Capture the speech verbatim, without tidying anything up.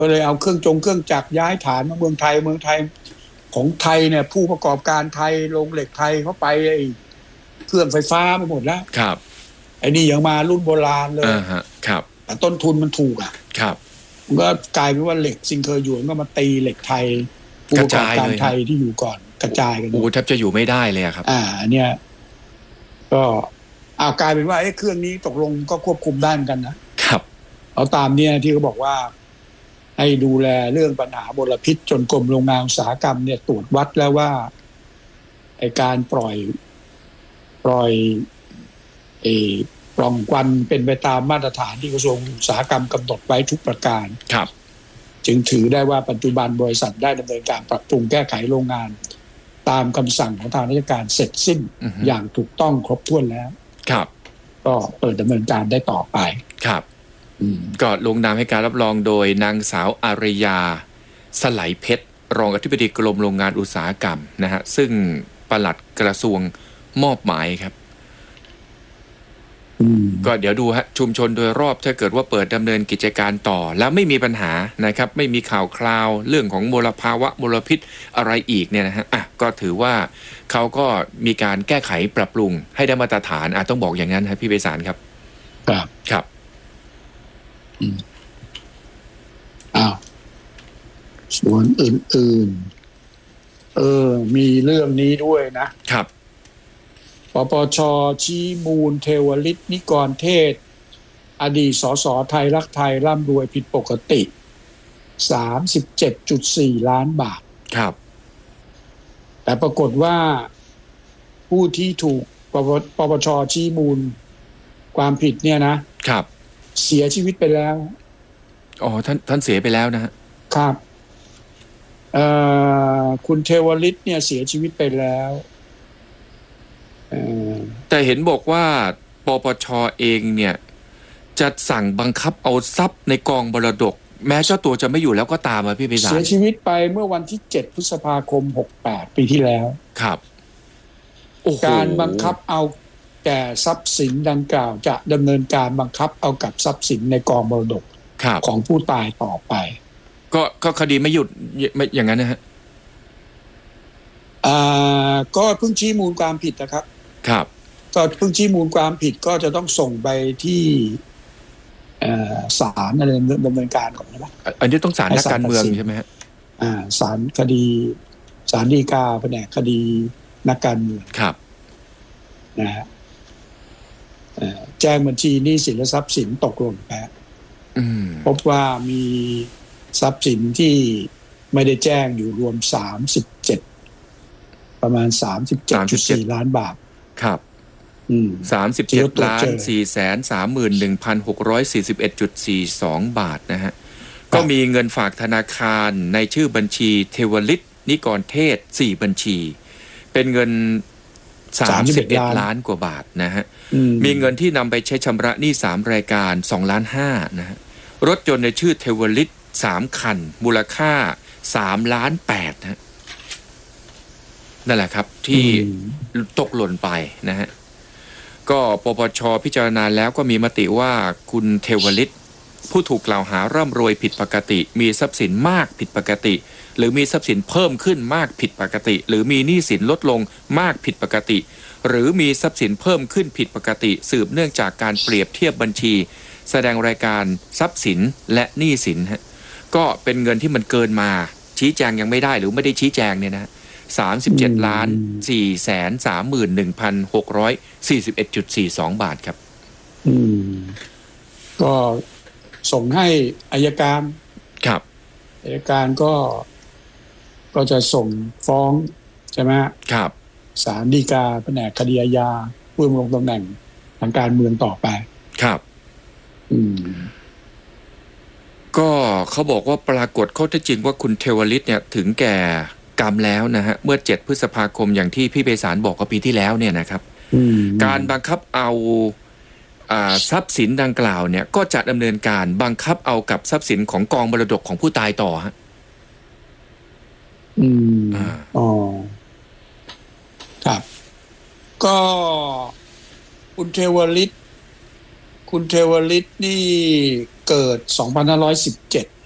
ก็เลยเอาเครื่องจงเครื่องจักรย้ายฐานมาเมืองไทยเมืองไทยของไทยเนี่ยผู้ประกอบการไทยโรงเหล็กไทยเขาไปไอ้เครื่องไฟฟ้าไปหมดแล้วครับไอ้นี่ยังมารุ่นโบราณเลยอ่าฮะครับแต่ต้นทุนมันถูกอ่ะครับมันก็กลายเป็นว่าเหล็กซิงเคอร์หยวนก็มาตีเหล็กไทยผู้ประกอบการไทยที่อยู่ก่อนกระจายกันโอ้แทบจะอยู่ไม่ได้เลยครับอ่าเนี่ยก็อ้าวกลายเป็นว่าไอ้เครื่องนี้ตกลงก็ควบคุมได้เหมือนกันนะครับเอาตามเนี่ยที่เขาบอกว่าให้ดูแลเรื่องปัญหามลพิษจนกรมโรงงานอุตสาหกรรมเนี่ยตรวจวัดแล้วว่าไอ้การปล่อยปล่อยไอ้ปล่องควันเป็นไปตามมาตรฐานที่กระทรวงอุตสาหกรรมกำหนดไว้ทุกประการครับจึงถือได้ว่าปัจจุบันบริษัทได้ดำเนินการปรับปรุงแก้ไขโรงงานตามคำสั่งของทางราชการเสร็จสิ้น uh-huh. อย่างถูกต้องครบถ้วนแล้วครับก็เปิดดำเนินการได้ต่อไปครับก็ลงนามให้การรับรองโดยนางสาวอารยาสไลเพชรรองอธิบดีกรมโรงงานอุตสาหกรรมนะฮะซึ่งปลัดกระทรวงมอบหมายครับก็เดี๋ยวดูฮะชุมชนโดยรอบถ้าเกิดว่าเปิดดำเนินกิจการต่อแล้วไม่มีปัญหานะครับไม่มีข่าวคราวเรื่องของมลภาวะมลพิษอะไรอีกเนี่ยนะฮะอ่ะก็ถือว่าเขาก็มีการแก้ไขปรับปรุงให้ได้มาตรฐานอ่ะต้องบอกอย่างนั้นครับพี่ไพศาลครับครับครับอืมอ้าวส่วนอื่นๆเออมีเรื่องนี้ด้วยนะครับปปช.ชี้มูลเทวฤทธิ์นิกรเทศอดีตสสไทยรักไทยร่ำรวยผิดปกติ สามสิบเจ็ดจุดสี่ ล้านบาทครับแต่ปรากฏว่าผู้ที่ถูกปปช.ชี้มูลความผิดเนี่ยนะครับเสียชีวิตไปแล้วอ๋อท่านท่านเสียไปแล้วนะฮะครับเอ่อคุณเทวฤทธิ์เนี่ยเสียชีวิตไปแล้วแต่เห็นบอกว่าปปช.เองเนี่ยจะสั่งบังคับเอาทรัพย์ในกองมรดกแม้เจ้าตัวจะไม่อยู่แล้วก็ตามอ่ะพี่ไพศาลเสียชีวิตไปเมื่อวันที่เจ็ดพฤษภาคมหกแปดปีที่แล้วครับการบังคับเอาแก่ทรัพย์สินดังกล่าวจะดำเนินการบังคับเอากับทรัพย์สินในกองมรดกของผู้ตายต่อไปก็ก็คดีไม่หยุดไม่อย่างนั้นนะฮะอ่าก็เพิ่งชี้มูลความผิดนะครับครับก็เพิ่งชี้มูลความผิดก็จะต้องส่งไปที่ศาลอะไรดำเนินการก่อนนะอันนี้ต้องศาลนักการเมืองใช่ไหมฮะอ่าศาลคดีศาลฎีกาแผนกคดีนักการเมืองครับนะฮะแจ้งบัญชีหนี้สินและทรัพย์สินตกหล่นไปพบว่ามีทรัพย์สินที่ไม่ได้แจ้งอยู่รวมสามสิบเจ็ดประมาณ สามสิบเจ็ดจุดสี่ ล้านบาทครับสามสิบเจ็ดล้านสี่แสนสามหมื่นหนึ่งพันหกร้อยสี่สิบเอ็ดจุดสี่สองบาทนะฮะก็มีเงินฝากธนาคารในชื่อบัญชีเทวฤทธิ์นิกรเทศสี่บัญชีเป็นเงินสามสิบเอ็ดล้านกว่าบาทนะฮะมีเงินที่นำไปใช้ชำระหนี้สามรายการสองล้านห้านะฮะรถยนต์ในชื่อเทวฤทธิ์สามคันมูลค่าสามล้านแปดนะนั่นแหละครับที่ตกหล่นไปนะฮะก็ปปช.พิจารณาแล้วก็มีมติว่าคุณเทวฤทธิ์ผู้ถูกกล่าวหาร่ำรวยผิดปกติมีทรัพย์สินมากผิดปกติหรือมีทรัพย์สินเพิ่มขึ้นมากผิดปกติหรือมีหนี้สินลดลงมากผิดปกติหรือมีทรัพย์สินเพิ่มขึ้นผิดปกติสืบเนื่องจากการเปรียบเทียบบัญชีแสดงรายการทรัพย์สินและหนี้สินฮะก็เป็นเงินที่มันเกินมาชี้แจงยังไม่ได้หรือไม่ได้ชี้แจงเนี่ยนะสามสิบเจ็ดล้านสี่แสนสามหมื่นหนึ่งพันหกร้อยสี่สิบเอ็ดจุดสี่สองบาทครับอืมก็ส่งให้อัยการครับอัยการก็ก็จะส่งฟ้องใช่ไหมครับศาลฎีกาแผนกคดีอาญาผู้ดำรงตำแหน่งทางการเมืองต่อไปครับอืมก็เขาบอกว่าปรากฏข้อเท็จจริงว่าคุณเทวฤทธิ์เนี่ยถึงแก่กรรมแล้วนะฮะเมื่อเจ็ดพฤษภาคมอย่างที่พี่ไพศาลบอกกับปีที่แล้วเนี่ยนะครับการบังคับเอาทรัพย์สินดังกล่าวเนี่ยก็จะดำเนินการบังคับเอากับทรัพย์สินของกองมรดกของผู้ตายต่อฮะอืมอ๋อครับก็คุณเทวฤทธิ์คุณเทวฤทธิ์นี่เกิดสองพันห้าร้อยสิบเจ็ด